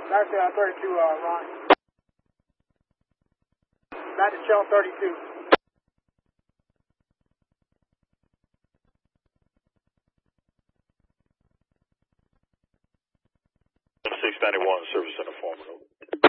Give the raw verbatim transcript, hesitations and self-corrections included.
Back to uh, thirty-two, uh, Ron. Back to shell thirty-two. six ninety-one, service center form.